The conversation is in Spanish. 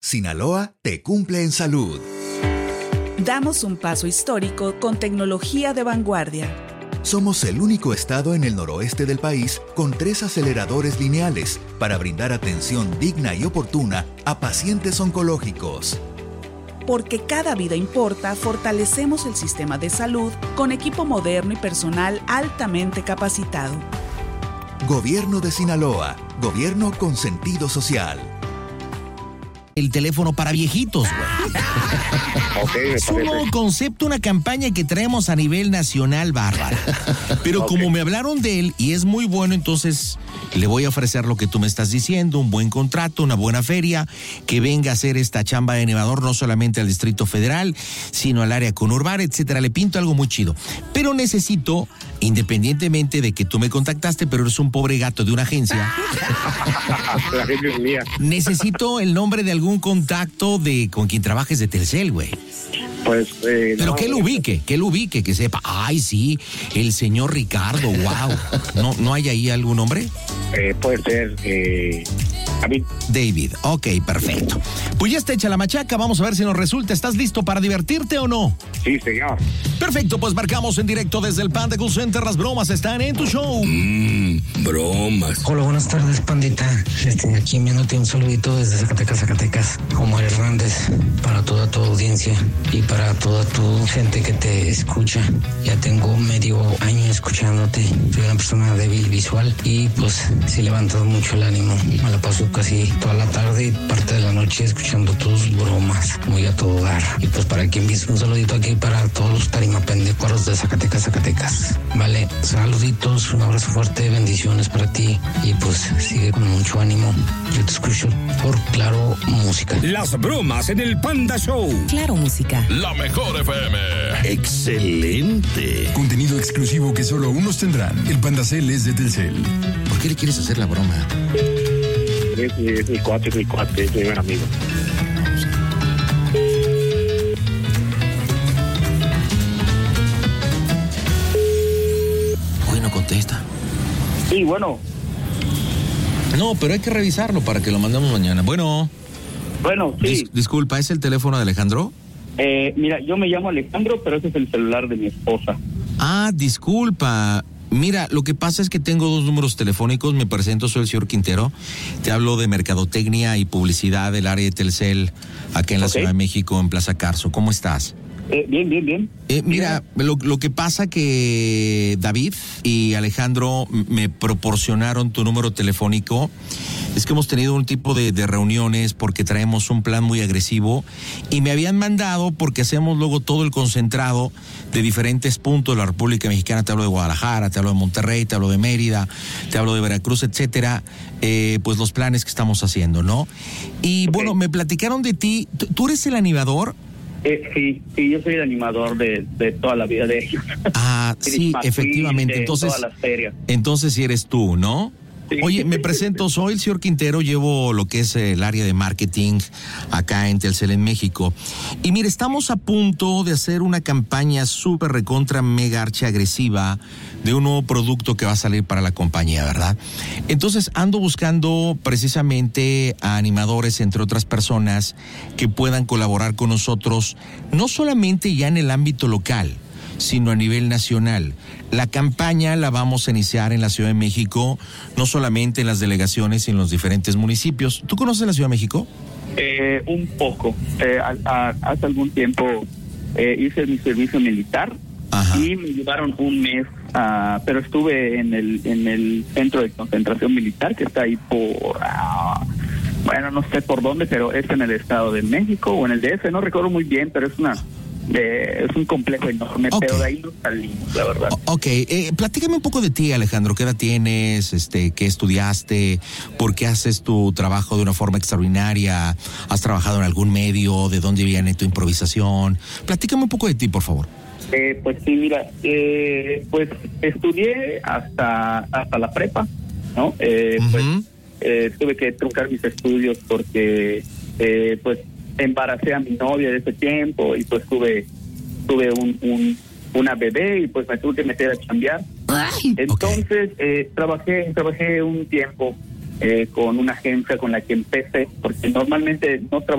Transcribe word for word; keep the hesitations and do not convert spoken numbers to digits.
Sinaloa te cumple en salud. Damos un paso histórico con tecnología de vanguardia. Somos el único estado en el noroeste del país con tres aceleradores lineales para brindar atención digna y oportuna a pacientes oncológicos. Porque cada vida importa, fortalecemos el sistema de salud con equipo moderno y personal altamente capacitado. Gobierno de Sinaloa. Gobierno con sentido social. El teléfono para viejitos, güey. Okay, es un nuevo concepto, una campaña que traemos a nivel nacional, bárbara. Pero okay. Como me hablaron de él y es muy bueno, entonces le voy a ofrecer lo que tú me estás diciendo, un buen contrato, una buena feria, que venga a hacer esta chamba de animador no solamente al Distrito Federal, sino al área conurbana, etcétera. Le pinto algo muy chido. Pero necesito, independientemente de que tú me contactaste, pero eres un pobre gato de una agencia. La agencia es mía. Necesito el nombre de algún contacto de con quien trabajes de Telcel, güey. Pues, eh, Pero no, que lo ubique, que lo ubique, que sepa. Ay, sí, el señor Ricardo, wow. ¿No, no hay ahí algún nombre? Eh, puede ser, eh, David. David, ok, perfecto. Pues ya está hecha la machaca, vamos a ver si nos resulta. ¿Estás listo para divertirte o no? Sí, señor. Perfecto, pues marcamos en directo desde el Panda Cool Center. Las bromas están en tu show. Mmm, bromas. Hola, buenas tardes, pandita. Este, aquí enviándote un saludito desde Zacatecas, Zacatecas. Omar Hernández, para toda tu audiencia y para toda tu gente que te escucha. Ya tengo medio año escuchándote. Soy una persona débil visual y pues sí levantado mucho el ánimo. Me la paso casi toda la tarde y parte de la noche escuchando tus bromas. Muy a todo dar. Y pues para que envíes un saludito aquí para todos los tarimapendecuaros de Zacatecas, Zacatecas. Vale, saluditos, un abrazo fuerte, bendiciones para ti y pues sigue con mucho ánimo. Yo te escucho por Claro Música. Las bromas en el Panda Show. Claro Música. La mejor F M. Excelente. Contenido exclusivo que solo unos tendrán. El Pandacel es de Telcel. ¿Por qué le quieres hacer la broma? Es, es mi cuate, es mi cuate, es mi buen amigo. Hoy no contesta. Sí, bueno. No, pero hay que revisarlo para que lo mandemos mañana. Bueno. Bueno, sí. Dis- disculpa, ¿es el teléfono de Alejandro? Eh, mira, yo me llamo Alejandro, pero ese es el celular de mi esposa. Ah, disculpa. Mira, lo que pasa es que tengo dos números telefónicos. Me presento, soy el señor Quintero. Te hablo de mercadotecnia y publicidad del área de Telcel, acá en la Okay. Ciudad de México, en Plaza Carso. ¿Cómo estás? Eh, bien, bien, bien. Eh, mira, lo, lo que pasa que David y Alejandro me proporcionaron tu número telefónico. Es que hemos tenido un tipo de, de reuniones porque traemos un plan muy agresivo y me habían mandado porque hacemos luego todo el concentrado de diferentes puntos de la República Mexicana. Te hablo de Guadalajara, te hablo de Monterrey, te hablo de Mérida, te hablo de Veracruz, etcétera. Eh, pues los planes que estamos haciendo, ¿no? Y Okay. bueno, me platicaron de ti. ¿Tú, tú eres el animador? Eh, sí, sí, yo soy el animador de, de toda la vida de ellos. Ah, sí, efectivamente. Entonces, todas las ferias. entonces sí eres tú, ¿no? Sí. Oye, me presento, soy el señor Quintero, llevo lo que es el área de marketing acá en Telcel en México. Y mire, estamos a punto de hacer una campaña súper recontra mega archi agresiva de un nuevo producto que va a salir para la compañía, ¿verdad? Entonces ando buscando precisamente a animadores, entre otras personas, que puedan colaborar con nosotros, no solamente ya en el ámbito local, sino a nivel nacional. La campaña la vamos a iniciar en la Ciudad de México, no solamente en las delegaciones, sino en los diferentes municipios. ¿Tú conoces la Ciudad de México? Eh, un poco. Eh, a, a, hace algún tiempo eh, hice mi servicio militar. Ajá. Y me llevaron un mes, uh, pero estuve en el en el centro de concentración militar que está ahí por, uh, bueno, no sé por dónde, pero es en el Estado de México o en el D F, no recuerdo muy bien, pero es una eh, es un complejo enorme, Okay. pero de ahí no salimos, la verdad. O- ok, eh, platícame un poco de ti, Alejandro. ¿Qué edad tienes? Este, ¿qué estudiaste? ¿Por qué haces tu trabajo de una forma extraordinaria? ¿Has trabajado en algún medio? ¿De dónde viene tu improvisación? Platícame un poco de ti, por favor. Eh, pues sí, mira, eh, pues estudié hasta hasta la prepa, ¿no? Eh, Uh-huh. Pues eh, tuve que truncar mis estudios porque, eh, pues, embaracé a mi novia de ese tiempo y pues tuve tuve un, un una bebé y pues me tuve que meter a chambear. Ay, Entonces okay. eh, trabajé trabajé un tiempo eh, con una agencia con la que empecé, porque normalmente no trabajé